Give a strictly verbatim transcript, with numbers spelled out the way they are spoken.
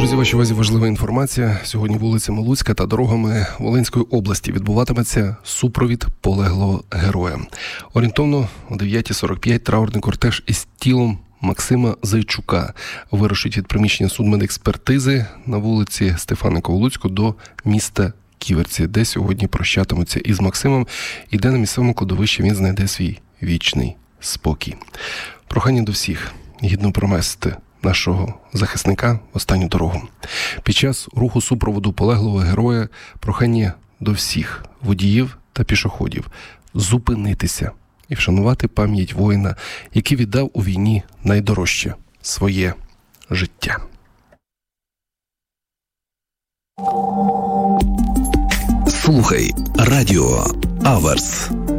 Друзі, вашій увазі важлива інформація. Сьогодні вулицями Луцька та дорогами Волинської області відбуватиметься супровід полеглого героя. Орієнтовно о дев'ята сорок п'ять траурний кортеж із тілом Максима Зайчука вирушить від приміщення судмедекспертизи на вулиці Стефаника у Луцьку до міста Ківерці, де сьогодні прощатимуться із Максимом, і де на місцевому кладовищі він знайде свій вічний спокій. Прохання до всіх гідно промести нашого захисника в останню дорогу. Під час руху супроводу полеглого героя прохання до всіх водіїв та пішоходів зупинитися і вшанувати пам'ять воїна, який віддав у війні найдорожче – своє життя. Слухай радіо Аверс.